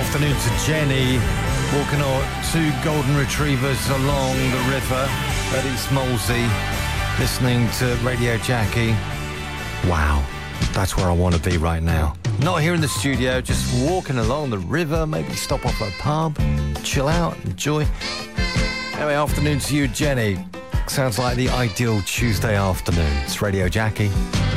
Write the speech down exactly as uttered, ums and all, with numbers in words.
Afternoon to Jenny, walking on two golden retrievers along the river at East Molesey, listening to Radio Jackie. Wow, that's where I want to be right now. Not here in the studio, just walking along the river, maybe stop off at a pub, chill out, enjoy. Anyway, afternoon to you, Jenny. Sounds like the ideal Tuesday afternoon. It's Radio Jackie.